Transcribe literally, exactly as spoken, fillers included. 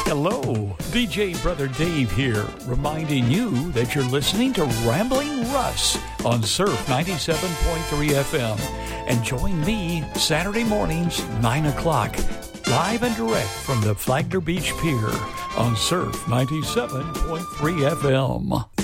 Hello, D J Brother Dave here, reminding you that you're listening to Rambling Russ on Surf ninety-seven point three F M. And join me Saturday mornings, nine o'clock, live and direct from the Flagler Beach Pier on Surf ninety-seven point three F M.